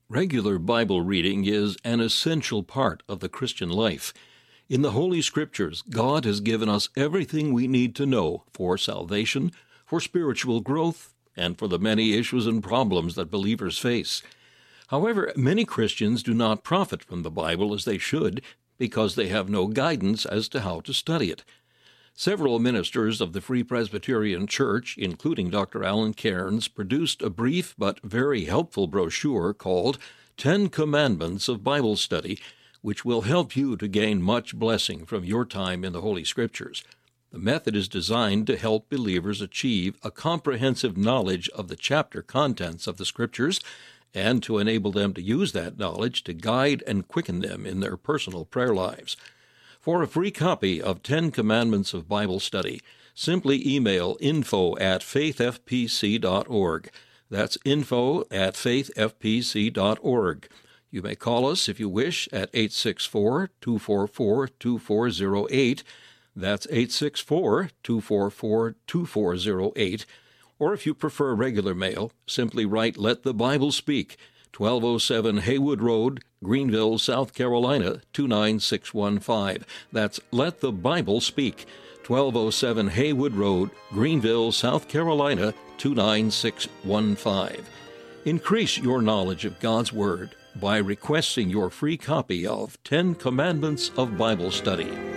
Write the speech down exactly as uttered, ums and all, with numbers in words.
Regular Bible reading is an essential part of the Christian life. In the Holy Scriptures, God has given us everything we need to know for salvation, for spiritual growth, and for the many issues and problems that believers face. However, many Christians do not profit from the Bible as they should because they have no guidance as to how to study it. Several ministers of the Free Presbyterian Church, including Doctor Alan Cairns, produced a brief but very helpful brochure called Ten Commandments of Bible Study, which will help you to gain much blessing from your time in the Holy Scriptures. The method is designed to help believers achieve a comprehensive knowledge of the chapter contents of the Scriptures and to enable them to use that knowledge to guide and quicken them in their personal prayer lives. For a free copy of Ten Commandments of Bible Study, simply email info at faithfpc dot org. That's info at faithfpc dot org. You may call us if you wish at eight six four, two four four, two four zero eight. That's eight six four, two four four, two four zero eight. Or if you prefer regular mail, simply write Let the Bible Speak, twelve oh seven Haywood Road, Greenville, South Carolina, two nine six one five. That's Let the Bible Speak, twelve oh seven Haywood Road, Greenville, South Carolina, two nine six one five. Increase your knowledge of God's Word by requesting your free copy of Ten Commandments of Bible Study.